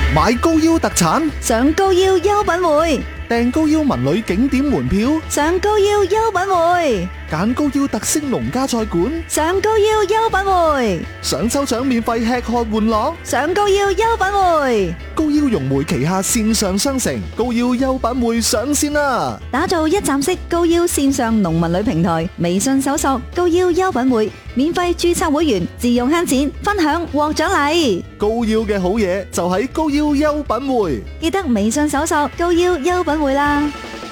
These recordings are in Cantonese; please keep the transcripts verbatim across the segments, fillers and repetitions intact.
買高腰特產， 上高腰優品匯， 訂高腰文旅景點門票， 上高腰優品匯， 揀高腰特色農家菜館， 上高腰優品匯， 想抽獎免費吃喝玩樂， 上高腰優品匯。 高腰融匯旗下線上商城高腰優品匯上線啦！ 打造一站式高腰線上農民旅平台，微信搜索高腰優品匯，免費註冊會員，自用慳錢，分享獲獎勵。 高腰嘅好嘢就喺高腰優品匯， 記得微信搜索高腰優品匯啦。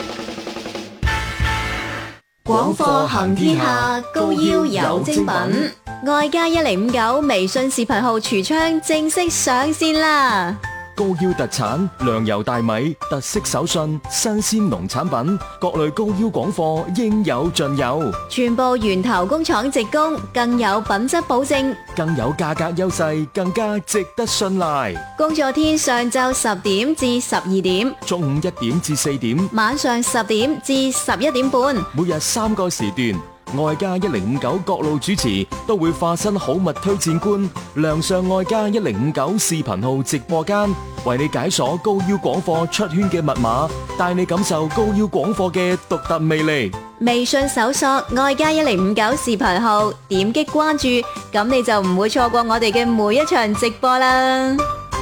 廣貨行天下，高腰有精品。愛家一零五九微信視頻號櫥窗正式上線啦！ 高腰特產糧油大米、特色手信、新鮮農產品，各類高腰廣貨應有盡有， 全部源頭工廠直供，更有品質保證， 更有價格優勢，更加值得信賴。 工作天上晝十點至十二點， 中午一點至四點， 晚上十點至十一點半， 每日三個時段。愛家一零五九各路主持都會化身好物推薦官，亮相愛家一零五九視頻號直播間，為你解鎖高腰廣貨出圈嘅密碼，帶你感受高腰廣貨嘅獨特魅力。 微信搜索愛家一零五九視頻號，點擊關注，咁你就唔會錯過我哋嘅每一場直播啦。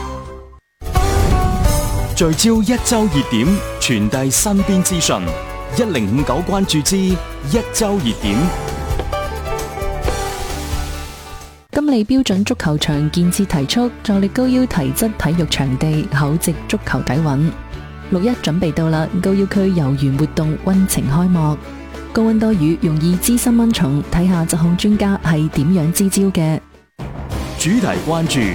聚焦一周熱點，傳遞身邊資訊。一零五九關注之一周熱點。 金利標準足球場建設提速，助力高腰提質體育場地，厚植足球底蘊。六一準備到啦，高腰區遊園活動溫情開幕。高溫多雨容易滋生蚊蟲，睇下疾控專家係點樣支招嘅。 主題關注。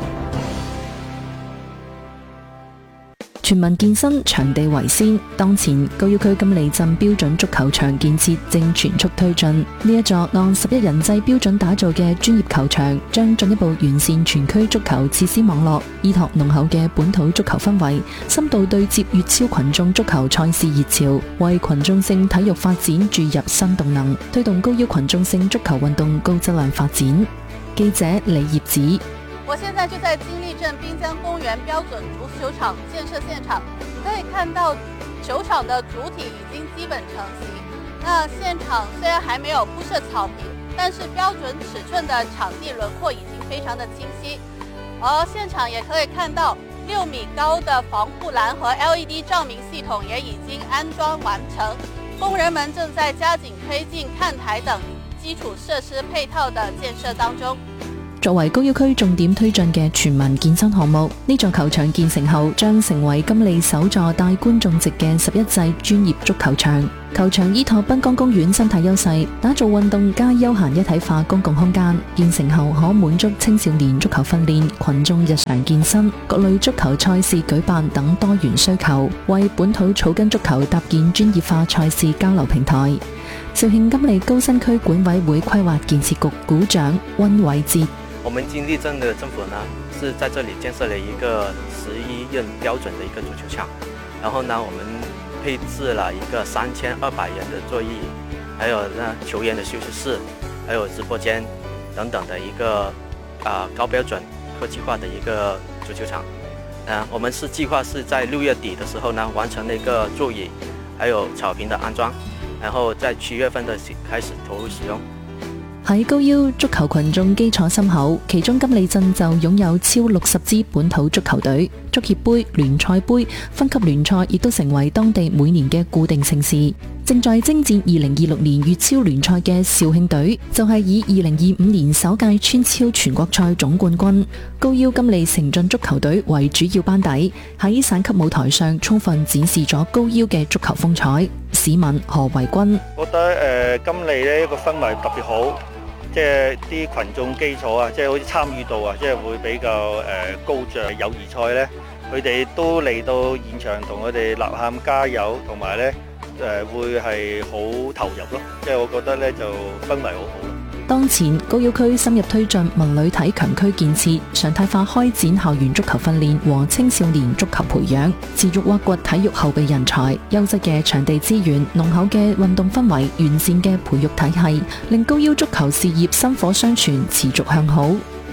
全民健身，場地為先。當前高腰區金利鎮標準足球場建設正全速推進。呢一座按十一人制標準打造嘅專業球場，將進一步完善全區足球設施網絡，依託濃厚嘅本土足球氛圍，深度對接粵超群眾足球賽事熱潮，為群眾性體育發展注入新動能，推動高腰群眾性足球運動高質量發展。記者李葉子。 我現在就在金利鎮濱江公園標準足球場建設現場，可以看到球場的主體已經基本成型。那現場雖然還沒有鋪設草坪，但是標準尺寸的場地輪廓已經非常的清晰。而現場也可以看到六米高的防護欄和 L E D 照明系統也已經安裝完成，工人們正在加緊推進看台等基礎設施配套的建設當中。 作為高腰區重點推進嘅全民健身項目，呢座球場建成後將成為金利首座帶觀眾席嘅十一制專業足球場。球場依託濱江公園生態優勢，打造運動加休閒一體化公共空間。建成後可滿足青少年足球訓練、群眾日常健身、各類足球賽事舉辦等多元需求，為本土草根足球搭建專業化賽事交流平台。肇慶金利高新區管委會規劃建設局股長溫偉哲。 我們金利鎮的政府呢，是在這裏建設了一個十一人標準的一個足球場，然後呢，我們配置了一個三千二百人的座椅，還有呢球員的休息室，還有直播間等等的一個啊、呃、高標準科技化的一個足球場。啊，我們是計劃是在六月底的時候呢，完成了一個座椅，還有草坪的安裝，然後在七月份的開始投入使用。 喺高腰足球群眾基礎深厚，其中金利鎮就擁有超六十支本土足球隊，足協杯、聯賽杯、分級聯賽亦都成為當地每年嘅固定盛事。正在征戰二零二六年粵超聯賽嘅肇慶隊，就係以二零二五年首屆村超全國賽總冠軍高腰金利城鎮足球隊為主要班底，喺省級舞台上充分展示咗高腰嘅足球風采。市民何維君覺得誒、呃、金利呢一個氛圍特別好。即係啲群眾基礎啊，即係好似參與度啊，即係會比較誒、呃、高漲。友誼賽咧，佢哋都嚟到現場同我哋吶喊加油，同埋咧誒會係好投入咯。即係我覺得咧就氛圍好好。 當前高腰區深入推進文旅體強區建設，常態化開展校園足球訓練和青少年足球培養，持續挖掘體育後備人才、優質嘅場地資源、濃厚嘅運動氛圍、完善嘅培育體系，令高腰足球事業薪火相傳，持續向好。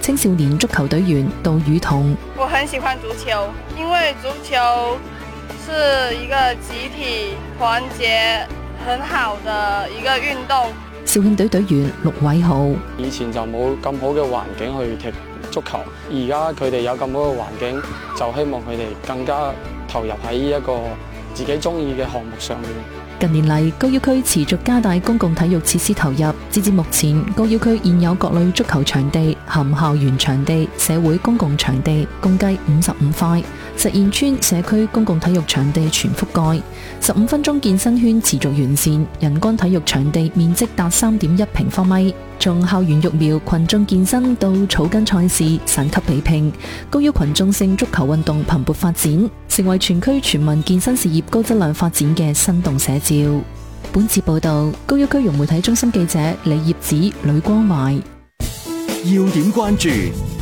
青少年足球隊員杜宇彤。 我很喜歡足球，因為足球是一個集體團結很好的一個運動。 肇慶隊隊員陸偉豪。 以前就冇咁好嘅環境去踢足球，而家佢哋有咁好嘅環境，就希望佢哋更加投入喺一個自己中意嘅項目上面。 近年嚟，高要區持續加大公共體育設施投入。截至目前，高要區現有各類足球場地、含校園場地、社會公共場地共計五十五塊，實現村社區公共體育場地全覆蓋。十五分鐘健身圈持續完善，人均體育場地面積達三點一平方米。從校園育苗、群眾健身到草根賽事、省級比拼，高要群眾性足球運動蓬勃發展，成為全區全民健身事業高質量發展嘅生動寫照。本次報道，高要區融媒體中心記者李葉子、呂光懷。 要點關注。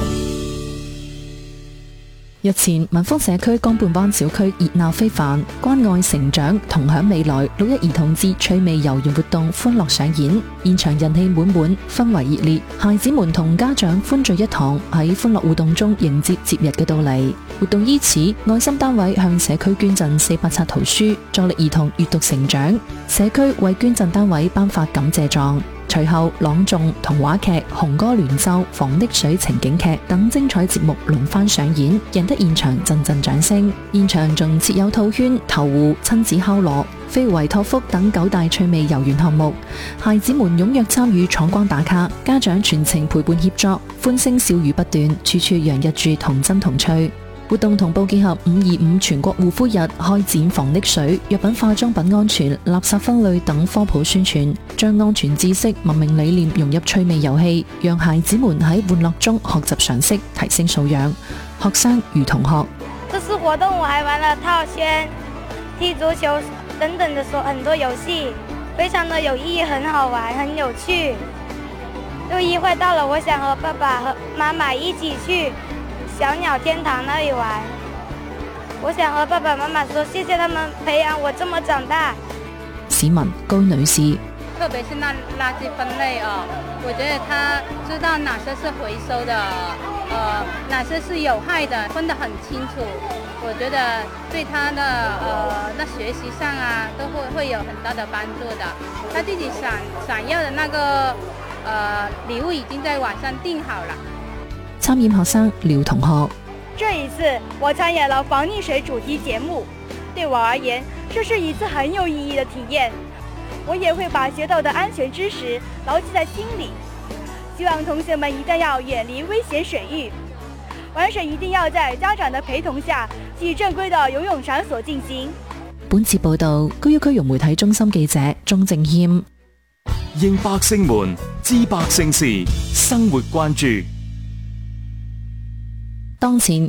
日前，民豐社區江畔灣小區熱鬧非凡，關愛成長，同享未來六一兒童節趣味遊園活動歡樂上演，現場人氣滿滿，氛圍熱烈，孩子們同家長歡聚一堂，喺歡樂互動中迎接節日嘅到嚟。活動依此，愛心單位向社區捐贈四百冊圖書，助力兒童閱讀成長。社區為捐贈單位頒發感謝狀。隨後朗誦、童話劇、紅歌聯奏、防溺水情景劇等精彩節目輪番上演，贏得現場陣陣掌聲。現場仲設有套圈、投壺、親子敲鑼、飛維托福等九大趣味遊園項目，孩子們踴躍參與闖關打卡，家長全程陪伴協作，歡聲笑語不斷，處處洋溢住童真童趣。活動同步結合五二五全國護膚日，開展防溺水、藥品化妝品安全、垃圾分類等科普宣傳，將安全知識、文明理念融入趣味遊戲，讓孩子們喺玩樂中學習常識，提升素養。學生如同學。 這次活動我還玩了套圈、踢足球等等的很多遊戲，非常的有意義，很好玩，很有趣。六一快到了，我想和爸爸和媽媽一起去小鳥天堂那裡玩。我想和爸爸媽媽說，謝謝他們培養我這麼長大。 市民高女士， 特別是那垃圾分類哦，我覺得他知道哪些是回收的，呃，哪些是有害的，分得很清楚。我覺得對他的呃那學習上啊，都會會有很大的幫助的。他自己想想要的那個呃禮物已經在網上訂好了。 參演學生廖同學， 這一次我參演了防溺水主題節目，對我而言，這是一次很有意義的體驗。我也會把學到的安全知識牢記在心裡。希望同學們一定要遠離危險水域，玩水一定要在家長的陪同下，去正規的游泳場所進行。 本次報道，高要區融媒體中心記者鍾正謙。 應百姓們知百姓事，生活關注。 當前